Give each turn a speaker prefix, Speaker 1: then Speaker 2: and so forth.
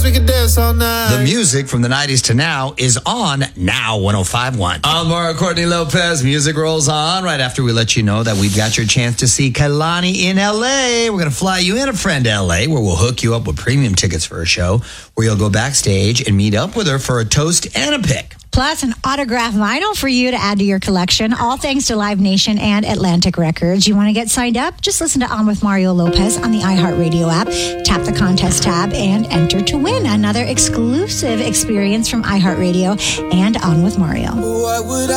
Speaker 1: we can dance all night.
Speaker 2: The music from the 90s to now is on Now 105.1. I'm Mario Courtney Lopez. Music rolls on right after we let you know that we've got your chance to see Kehlani in L.A. We're going to fly you in a friend to L.A. where we'll hook you up with premium tickets for a show where you'll go backstage and meet up with her for a toast and a pic.
Speaker 3: Plus, an autographed vinyl for you to add to your collection, all thanks to Live Nation and Atlantic Records. You want to get signed up? Just listen to On with Mario Lopez on the iHeartRadio app. Tap the contest tab and enter to win another exclusive experience from iHeartRadio and On with Mario.